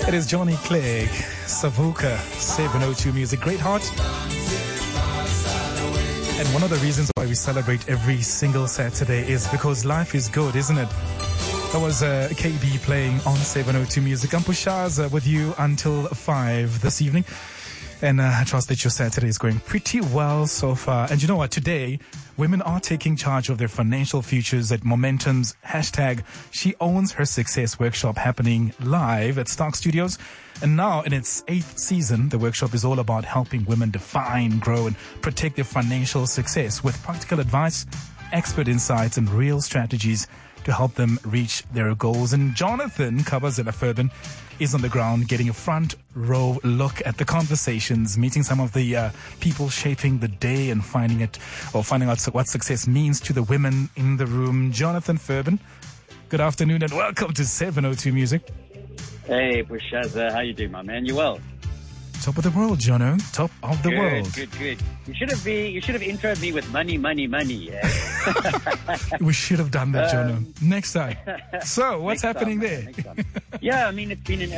It is Johnny Clegg, Savuka, 702 Music, Great Heart. And one of the reasons why we celebrate every single Saturday is because life is good, isn't it? That was KB playing on 702 Music. I'm Pushaz with you until 5 this evening. And I trust that your Saturday is going pretty well so far. And you know what? Today, women are taking charge of their financial futures at Momentum's hashtag She Owns Her Success workshop happening live at Stark Studios. And now in its 8th season, the workshop is all about helping women define, grow, and protect their financial success with practical advice, expert insights, and real strategies to help them reach their goals. And Jonathan Kabazela-Furban is on the ground getting a front row look at the conversations, meeting some of the people shaping the day and finding out what success means to the women in the room. Jonathan Furban, good afternoon and welcome to 702 Music. Hey, Pushaz, how you doing, my man? You well? Top of the world, Jono. Top of the world. Good. You should have introed me with money. Yeah? We should have done that, Jono. Next time. So, what's happening there? Yeah, I mean, it's been an